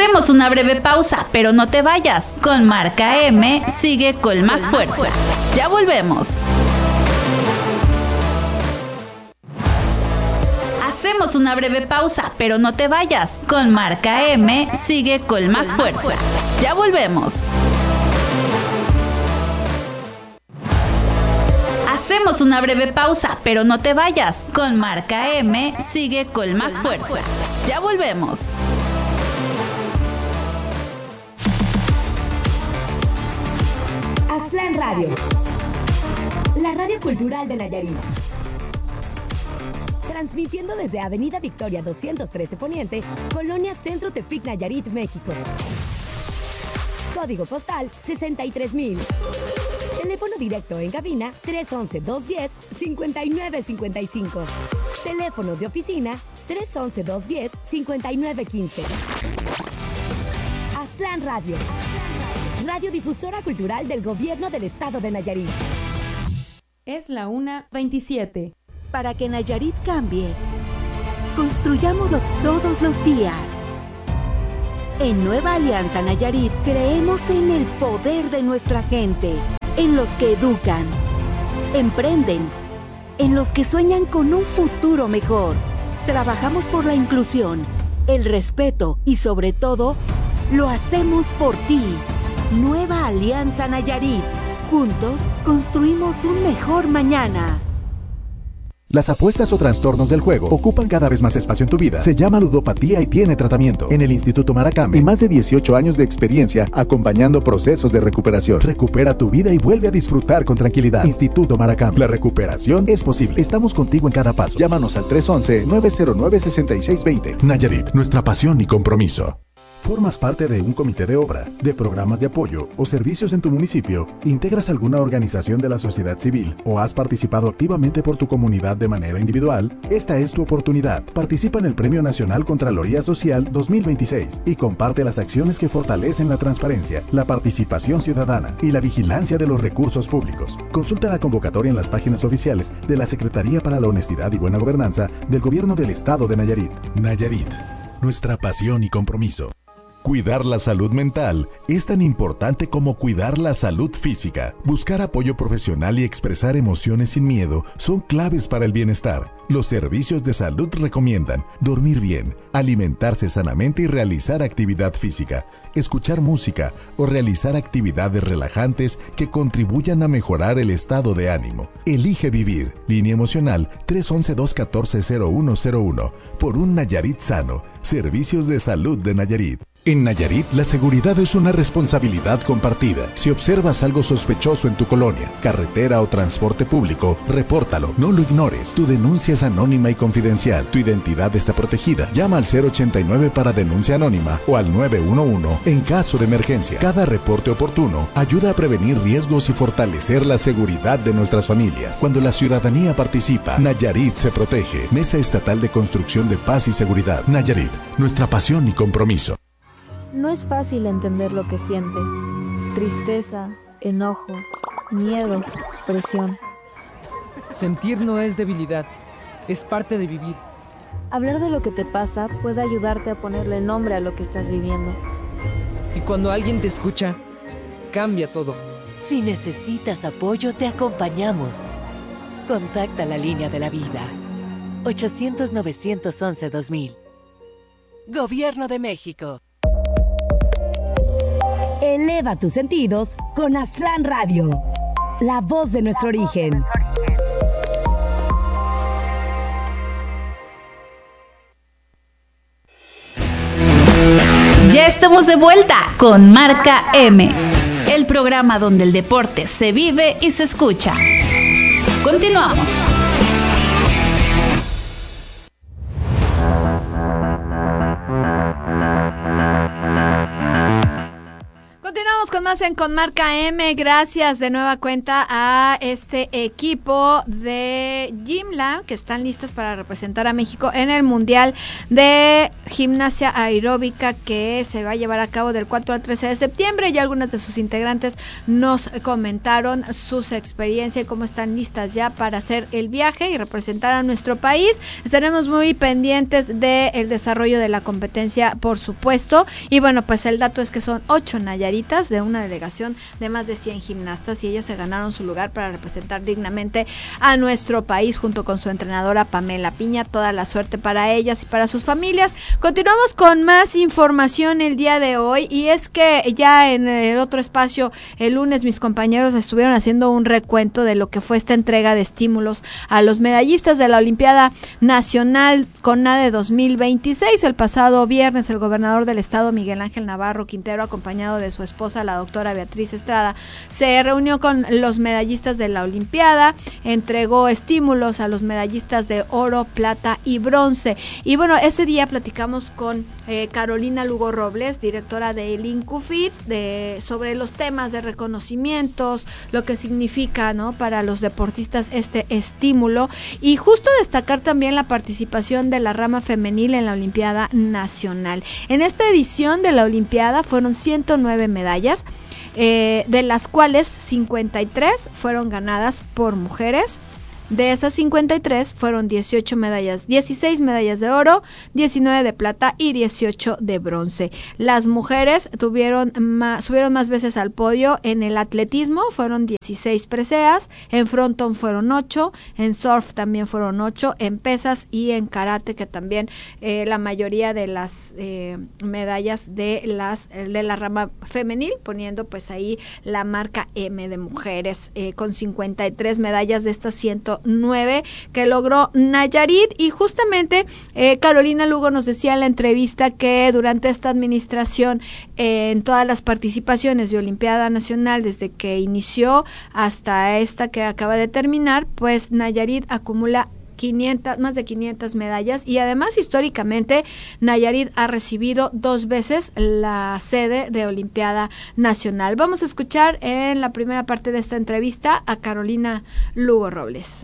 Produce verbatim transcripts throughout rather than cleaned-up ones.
Hacemos una breve pausa, pero no te vayas. Con Marca M sigue con más fuerza. Ya volvemos. Hacemos una breve pausa, pero no te vayas. Con Marca M sigue con más fuerza. Ya volvemos. Hacemos una breve pausa, pero no te vayas. Con Marca M sigue con más fuerza. Ya volvemos. Aztlán Radio, la radio cultural de Nayarit. Transmitiendo desde Avenida Victoria doscientos trece Poniente, Colonia Centro Tepic, Nayarit, México. Código postal sesenta y tres mil. Teléfono directo en cabina tres once, dos diez, cincuenta y nueve cincuenta y cinco. Teléfonos de oficina tres once, dos diez, cincuenta y nueve quince. Aztlán Radio, radiodifusora cultural del Gobierno del Estado de Nayarit. Es la una veintisiete. Para que Nayarit cambie, construyámoslo todos los días. En Nueva Alianza Nayarit creemos en el poder de nuestra gente, en los que educan, emprenden, en los que sueñan con un futuro mejor. Trabajamos por la inclusión, el respeto y sobre todo, lo hacemos por ti. Nueva Alianza Nayarit. Juntos construimos un mejor mañana. Las apuestas o trastornos del juego ocupan cada vez más espacio en tu vida. Se llama ludopatía y tiene tratamiento. En el Instituto Maracame, y más de dieciocho años de experiencia acompañando procesos de recuperación. Recupera tu vida y vuelve a disfrutar con tranquilidad. Instituto Maracame. La recuperación es posible. Estamos contigo en cada paso. Llámanos al tres once, nueve cero nueve, seis seis dos cero. Nayarit, nuestra pasión y compromiso. ¿Formas parte de un comité de obra, de programas de apoyo o servicios en tu municipio? ¿Integras alguna organización de la sociedad civil o has participado activamente por tu comunidad de manera individual? Esta es tu oportunidad. Participa en el Premio Nacional Contraloría Social dos mil veintiséis y comparte las acciones que fortalecen la transparencia, la participación ciudadana y la vigilancia de los recursos públicos. Consulta la convocatoria en las páginas oficiales de la Secretaría para la Honestidad y Buena Gobernanza del Gobierno del Estado de Nayarit. Nayarit, nuestra pasión y compromiso. Cuidar la salud mental es tan importante como cuidar la salud física. Buscar apoyo profesional y expresar emociones sin miedo son claves para el bienestar. Los servicios de salud recomiendan dormir bien, alimentarse sanamente y realizar actividad física, escuchar música o realizar actividades relajantes que contribuyan a mejorar el estado de ánimo. Elige vivir. Línea emocional tres once, dos catorce, cero uno cero uno. Por un Nayarit sano. Servicios de salud de Nayarit. En Nayarit, la seguridad es una responsabilidad compartida. Si observas algo sospechoso en tu colonia, carretera o transporte público, repórtalo, no lo ignores. Tu denuncia es anónima y confidencial. Tu identidad está protegida. Llama al cero ochenta y nueve para denuncia anónima o al nueve uno uno en caso de emergencia. Cada reporte oportuno ayuda a prevenir riesgos y fortalecer la seguridad de nuestras familias. Cuando la ciudadanía participa, Nayarit se protege. Mesa Estatal de Construcción de Paz y Seguridad. Nayarit, nuestra pasión y compromiso. No es fácil entender lo que sientes. Tristeza, enojo, miedo, presión. Sentir no es debilidad, es parte de vivir. Hablar de lo que te pasa puede ayudarte a ponerle nombre a lo que estás viviendo. Y cuando alguien te escucha, cambia todo. Si necesitas apoyo, te acompañamos. Contacta la línea de la vida. ochocientos, novecientos once, dos mil. Gobierno de México. Eleva tus sentidos con Aztlán Radio, la voz de nuestro origen. Ya estamos de vuelta con Marca M, el programa donde el deporte se vive y se escucha. Continuamos. Continuamos con más en Con Marca M. Gracias de nueva cuenta a este equipo de Gimla que están listos para representar a México en el Mundial de gimnasia aeróbica que se va a llevar a cabo del cuatro al trece de septiembre, y algunas de sus integrantes nos comentaron sus experiencias y cómo están listas ya para hacer el viaje y representar a nuestro país. Estaremos muy pendientes del desarrollo de la competencia, por supuesto, y bueno, pues el dato es que son ocho nayaritas de una delegación de más de cien gimnastas, y ellas se ganaron su lugar para representar dignamente a nuestro país junto con su entrenadora Pamela Piña. Toda la suerte para ellas y para sus familias. Continuamos con más información el día de hoy, y es que ya en el otro espacio el lunes mis compañeros estuvieron haciendo un recuento de lo que fue esta entrega de estímulos a los medallistas de la Olimpiada Nacional CONADE dos mil veintiséis. El pasado viernes el gobernador del estado, Miguel Ángel Navarro Quintero, acompañado de su esposa, la doctora Beatriz Estrada, se reunió con los medallistas de la Olimpiada, entregó estímulos a los medallistas de oro, plata y bronce. Y bueno, ese día platicamos con eh, Carolina Lugo Robles, directora del INCUFIT, de, sobre los temas de reconocimientos, lo que significa, ¿no?, para los deportistas este estímulo, y justo destacar también la participación de la rama femenil en la Olimpiada Nacional. En esta edición de la Olimpiada fueron ciento nueve medallas, eh, de las cuales cincuenta y tres fueron ganadas por mujeres. De esas cincuenta y tres fueron dieciocho medallas, dieciséis medallas de oro, diecinueve de plata y dieciocho de bronce. Las mujeres tuvieron más, subieron más veces al podio. En el atletismo fueron dieciséis preseas, en frontón fueron ocho, en surf también fueron ocho, en pesas y en karate, que también eh, la mayoría de las eh, medallas de las de la rama femenil, poniendo pues ahí la marca M de mujeres, eh, con cincuenta y tres medallas de estas ciento nueve que logró Nayarit. Y justamente eh, Carolina Lugo nos decía en la entrevista que durante esta administración, eh, en todas las participaciones de Olimpiada Nacional, desde que inició hasta esta que acaba de terminar, pues Nayarit acumula quinientas, más de quinientas medallas, y además históricamente Nayarit ha recibido dos veces la sede de Olimpiada Nacional. Vamos a escuchar en la primera parte de esta entrevista a Carolina Lugo Robles.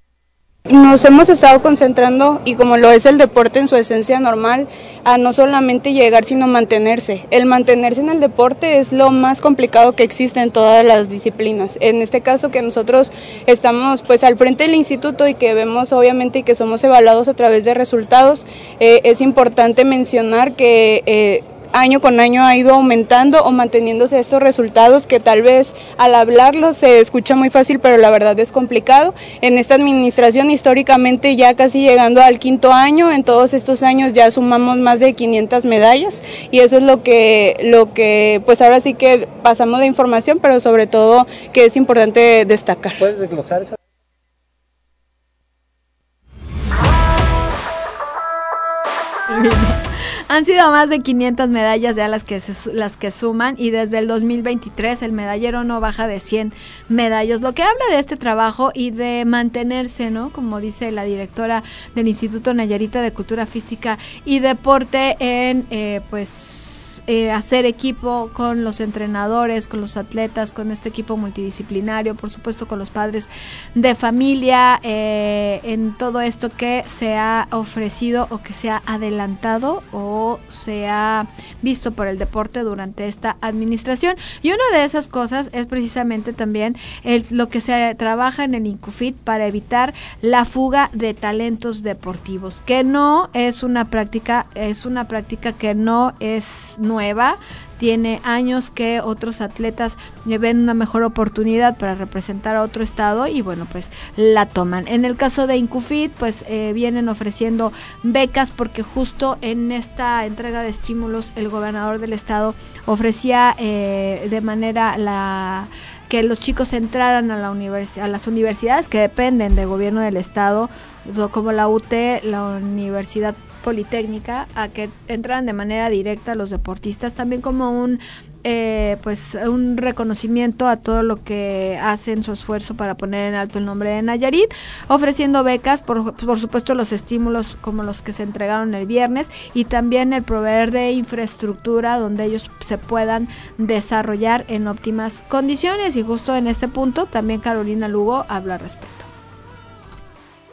Nos hemos estado concentrando, y como lo es el deporte en su esencia normal, a no solamente llegar sino mantenerse. El mantenerse en el deporte es lo más complicado que existe en todas las disciplinas. En este caso que nosotros estamos pues al frente del instituto y que vemos obviamente y que somos evaluados a través de resultados, eh, es importante mencionar que eh, año con año ha ido aumentando o manteniéndose estos resultados que tal vez al hablarlos se escucha muy fácil, pero la verdad es complicado. En esta administración históricamente ya casi llegando al quinto año, en todos estos años ya sumamos más de quinientas medallas, y eso es lo que, lo que pues ahora sí que pasamos de información, pero sobre todo que es importante destacar. ¿Puedes desglosar esa? Han sido más de quinientas medallas ya las que se, las que suman, y desde el dos mil veintitrés el medallero no baja de cien medallas, lo que habla de este trabajo y de mantenerse, ¿no?, como dice la directora del Instituto Nayarita de Cultura Física y Deporte, en eh, pues Eh, hacer equipo con los entrenadores, con los atletas, con este equipo multidisciplinario, por supuesto con los padres de familia, eh, en todo esto que se ha ofrecido o que se ha adelantado o se ha visto por el deporte durante esta administración. Y una de esas cosas es precisamente también el, lo que se trabaja en el INCUFIT para evitar la fuga de talentos deportivos, que no es una práctica, es una práctica que no es nueva, tiene años que otros atletas ven una mejor oportunidad para representar a otro estado y bueno, pues la toman. En el caso de INCUFIT, pues eh, vienen ofreciendo becas, porque justo en esta entrega de estímulos el gobernador del estado ofrecía eh, de manera la que los chicos entraran a la univers- a las universidades que dependen del gobierno del estado, como la U T, la Universidad Politécnica, a que entraran de manera directa a los deportistas, también como un eh, pues un reconocimiento a todo lo que hacen, su esfuerzo para poner en alto el nombre de Nayarit, ofreciendo becas, por, por supuesto los estímulos como los que se entregaron el viernes, y también el proveer de infraestructura donde ellos se puedan desarrollar en óptimas condiciones, y justo en este punto también Carolina Lugo habla al respecto.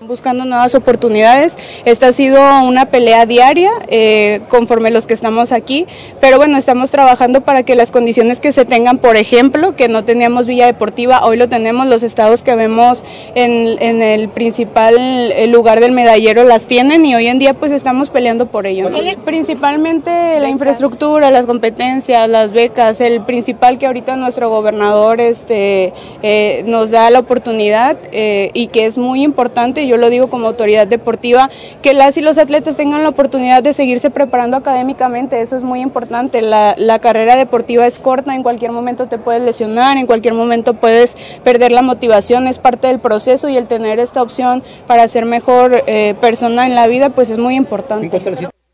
Buscando nuevas oportunidades. Esta ha sido una pelea diaria eh, conforme los que estamos aquí, pero bueno, estamos trabajando para que las condiciones que se tengan, por ejemplo, que no teníamos Villa Deportiva, hoy lo tenemos, los estados que vemos en, en el principal el lugar del medallero las tienen y hoy en día pues estamos peleando por ello, ¿no? Principalmente la infraestructura, las competencias, las becas, el principal que ahorita nuestro gobernador este, eh, nos da la oportunidad eh, y que es muy importante. Yo lo digo como autoridad deportiva, que las y los atletas tengan la oportunidad de seguirse preparando académicamente, eso es muy importante. La, la carrera deportiva es corta, en cualquier momento te puedes lesionar, en cualquier momento puedes perder la motivación, es parte del proceso y el tener esta opción para ser mejor eh, persona en la vida, pues es muy importante.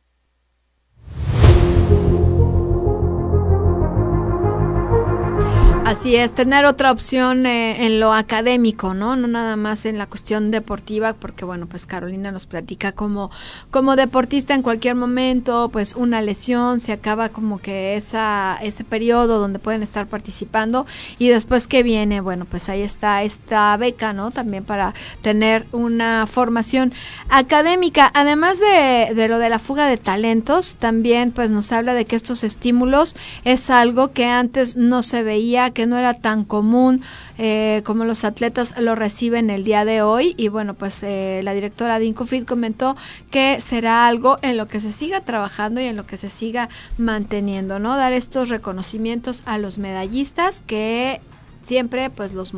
Así es, tener otra opción eh, en lo académico, ¿no? No nada más en la cuestión deportiva, porque bueno, pues Carolina nos platica como, como deportista en cualquier momento, pues una lesión, se acaba como que esa, ese periodo donde pueden estar participando y después que viene, bueno, pues ahí está esta beca, ¿no? También para tener una formación académica. Además de, de lo de la fuga de talentos, también pues nos habla de que estos estímulos es algo que antes no se veía, que no era tan común eh, como los atletas lo reciben el día de hoy y bueno, pues eh, la directora de INCOFIT comentó que será algo en lo que se siga trabajando y en lo que se siga manteniendo, ¿no? Dar estos reconocimientos a los medallistas que siempre pues los